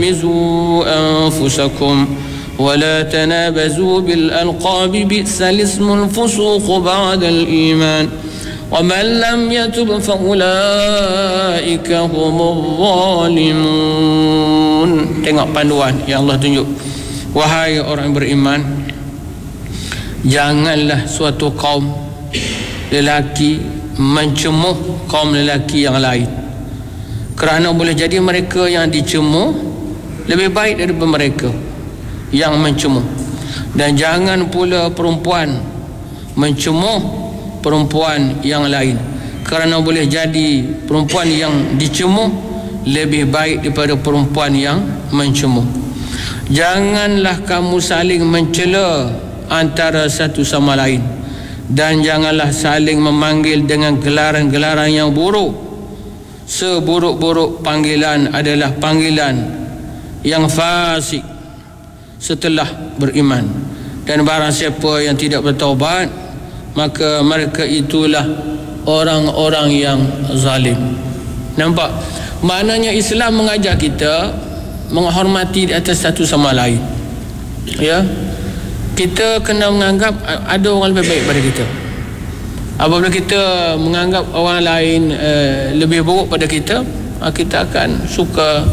مزوا أنفسكم ولا تنابزوا بالألقاب بئس الاسم الفسوق بعد الإيمان ومن لم يتب فأولئك هم الظالمون. Tengok panduan yang Allah tunjuk. Wahai orang beriman, janganlah suatu kaum lelaki mencemuh kaum lelaki yang lain, kerana boleh jadi mereka yang dicemuh lebih baik daripada mereka yang mencemuh. Dan jangan pula perempuan mencemuh perempuan yang lain, kerana boleh jadi perempuan yang dicemuh lebih baik daripada perempuan yang mencemuh. Janganlah kamu saling mencela antara satu sama lain, dan janganlah saling memanggil dengan gelaran-gelaran yang buruk. Seburuk-buruk panggilan adalah panggilan yang fasik setelah beriman, dan barang siapa yang tidak bertaubat maka mereka itulah orang-orang yang zalim. Nampak? Maknanya Islam mengajak kita menghormati di atas satu sama lain. Ya, kita kena menganggap ada orang lebih baik pada kita. Apabila kita menganggap orang lain lebih buruk pada kita, kita akan suka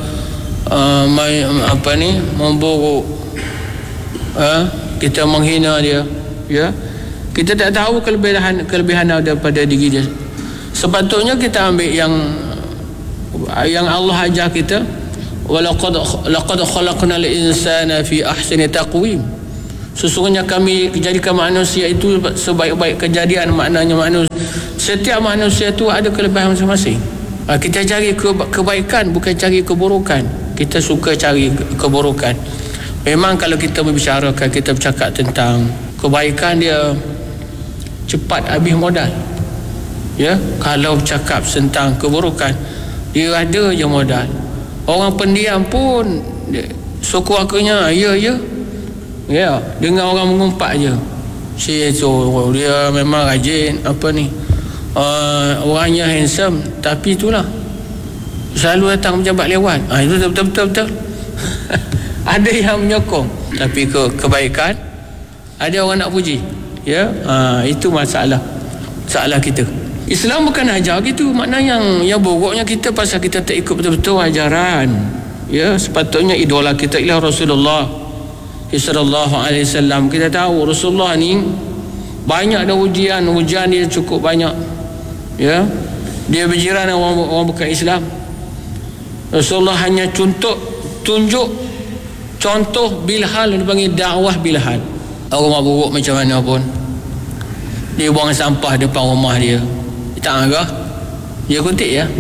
memburuk, kita menghina dia. Ya, kita tak tahu kelebihan daripada diri dia. Sepatutnya kita ambil yang Allah ajar kita, laqad khalaqnal insana fi ahsani taqwim. Sesungguhnya kami jadikan manusia itu sebaik-baik kejadian. Maknanya setiap manusia itu ada kelebihan masing-masing. Kita cari kebaikan, bukan cari keburukan. Kita suka cari keburukan. Memang kalau kita membicarakan, kita bercakap tentang kebaikan, dia cepat habis modal. Ya, kalau bercakap tentang keburukan, dia ada je modal. Orang pendiam pun sekuatnya ya, dengar orang mengumpat je. Si itu dia memang rajin orangnya handsome, tapi itulah selalu datang pejabat lewat. Itu betul. Ada yang menyokong, tapi kebaikan ada orang nak puji. Ya, itu masalah kita. Islam bukan ajar gitu. Maknanya yang buruknya kita pasal kita tak ikut betul-betul ajaran. Ya, sepatutnya idola kita ialah Rasulullah sallallahu alaihi wasallam. Kita tahu Rasulullah ni banyak ada ujian dia cukup banyak. Ya, dia berjiran orang bukan Islam. Rasulullah hanya tunjuk contoh bilhal, dipanggil dakwah bilhal. Orang buruk macam mana pun, dia buang sampah depan rumah dia, tak agak dia kuntik ya,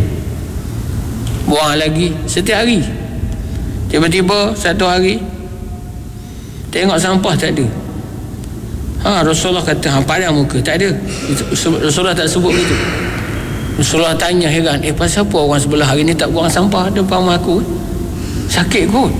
buang lagi setiap hari. Tiba-tiba satu hari tengok sampah tak ada. Rasulullah kata padam muka, tak ada. Rasulullah tak sebut gitu. Rasulullah tanya heran, pasal apa orang sebelah hari ni tak buang sampah depan rumah aku? Sakit kot?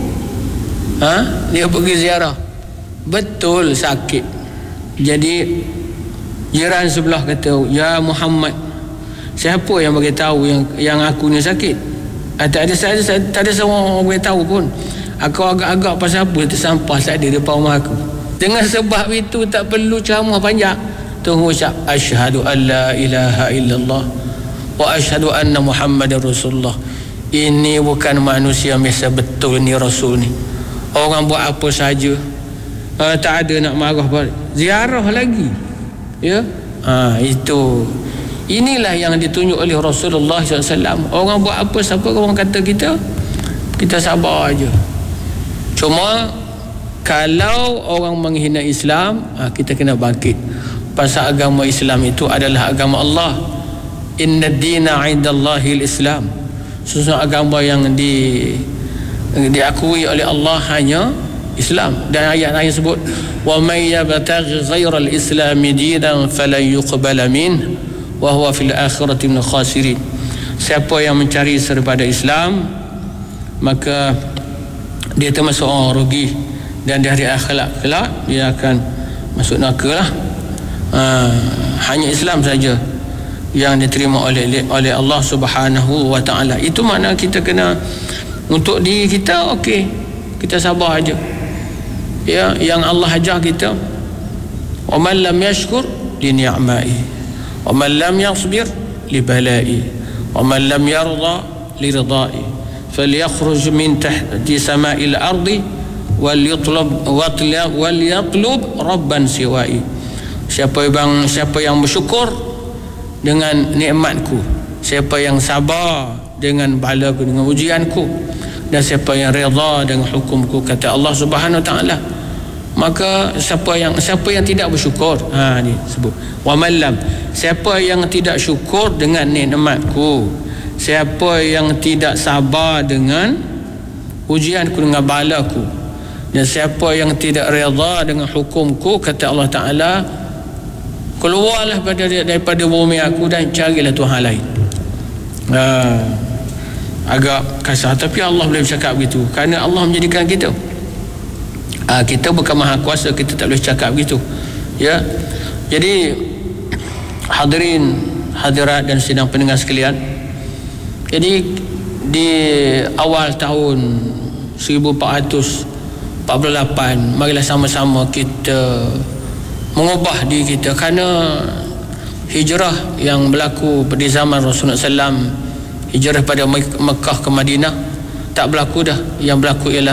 Dia pergi ziarah, betul sakit. Jadi jiran sebelah kata, ya Muhammad, siapa yang bagi tahu yang aku ni sakit? Tak ada seorang orang bagi tahu pun. Aku agak-agak pasal apa tersampah tak ada depan rumah aku. Dengan sebab itu tak perlu ceramah panjang. Tunggu ucap asyhadu an la ilaha illallah wa asyhadu anna Muhammadar Rasulullah. Ini bukan manusia biasa, betul ni Rasul ni. Orang buat apa saja, tak ada nak marah balik, ziarah lagi. Ya, itu inilah yang ditunjuk oleh Rasulullah SAW. Orang buat apa, siapa orang kata kita sabar aja. Cuma kalau orang menghina Islam, kita kena bangkit. Pasal agama Islam itu adalah agama Allah. Inna dina indallahil Islam. Sesungguhnya agama yang diakui oleh Allah hanya Islam. Dan ayat lain sebut, wa may yabtaghi ghairal islami dinan falan yuqbala min wa huwa fil akhirati minal khasirin. Siapa yang mencari daripada Islam, maka dia termasuk orang rugi, dan di hari akhirat kelak dia akan masuk neraka lah. Hanya Islam saja yang diterima oleh Allah Subhanahu wa taala. Itu makna kita kena Untuk diri kita, okey, kita sabar aja. Ya, yang Allah ajar kita, wa man lam yashkur li ni'mai, wa man lam yasbir li balai, wa man lam yarda li ridai, falyakhruj min tahti sama'il ardi wal yatlub rabban siwai. Siapa yang bersyukur dengan nikmatku, siapa yang sabar dengan balaku, dengan ujianku, dan siapa yang redha dengan hukumku, kata Allah Subhanahu Wa Taala, maka siapa yang tidak bersyukur, ni sebut wa man lam, siapa yang tidak syukur dengan nikmatku, siapa yang tidak sabar dengan ujianku, dengan balaku, dan siapa yang tidak redha dengan hukumku, kata Allah Taala, keluarlah daripada bumi aku dan carilah Tuhan lain. Agak kasar, tapi Allah boleh bercakap begitu kerana Allah menjadikan kita. Kita bukan maha kuasa, kita tak boleh cakap begitu, ya. Jadi hadirin hadirat dan sidang pendengar sekalian, jadi di awal tahun 1448, marilah sama-sama kita mengubah diri kita, kerana hijrah yang berlaku pada zaman Rasulullah SAW, hijrah pada Mekah ke Madinah, tak berlaku dah. Yang berlaku ialah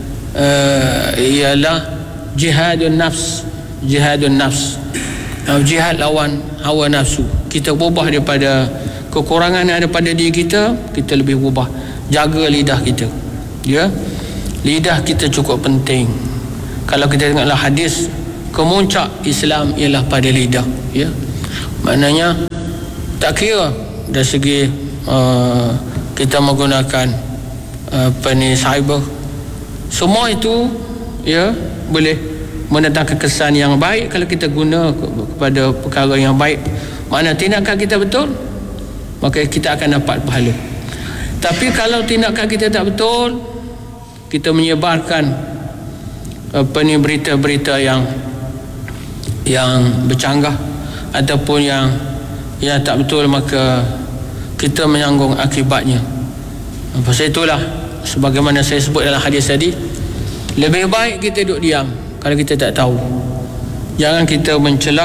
jihadun nafs, jihad lawan hawa nafsu. Kita berubah daripada kekurangan yang ada pada diri kita, kita lebih berubah. Jaga lidah kita, ya. Lidah kita cukup penting. Kalau kita tengoklah hadis, kemuncak Islam ialah pada lidah, ya. Maknanya tak kira dari segi kita menggunakan cyber, semua itu, ya, boleh mendatangkan kesan yang baik kalau kita guna kepada perkara yang baik. Mana tindakan kita betul, maka kita akan dapat pahala. Tapi kalau tindakan kita tak betul, kita menyebarkan berita-berita yang bercanggah ataupun yang tak betul, maka kita menanggung akibatnya. Pasal itulah, sebagaimana saya sebut dalam hadis tadi, lebih baik kita duduk diam kalau kita tak tahu. Jangan kita mencelah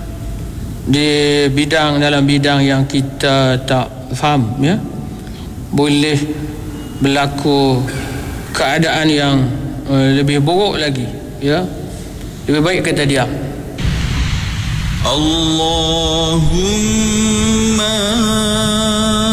dalam bidang yang kita tak faham, ya. Boleh berlaku keadaan yang lebih buruk lagi, ya. Lebih baik kita diam. Allahumma